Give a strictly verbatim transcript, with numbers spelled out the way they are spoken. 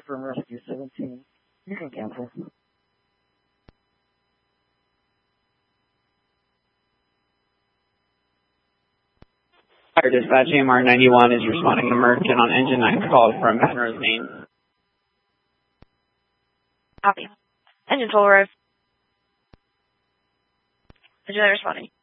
from Rescue seventeen. You can cancel. Fire dispatch, A M R ninety-one is responding to emergent on engine nine call from Penrose, Maine. Copy. Engine full arrive. Engine nine responding.